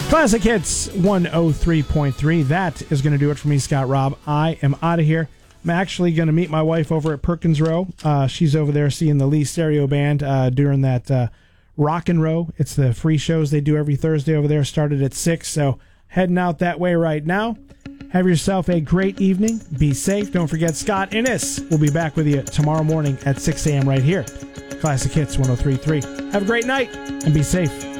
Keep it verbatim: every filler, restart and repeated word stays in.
Classic Hits one oh three point three. That is going to do it for me, Scott Robb. I am out of here. I'm actually going to meet my wife over at Perkins Row. Uh, she's over there seeing the Lee Stereo Band uh, during that uh, Rockin' Row. It's the free shows they do every Thursday over there. Started at six, so heading out that way right now. Have yourself a great evening. Be safe. Don't forget Scott Innes will be back with you tomorrow morning at six a.m. right here. Classic Hits one oh three point three. Have a great night and be safe.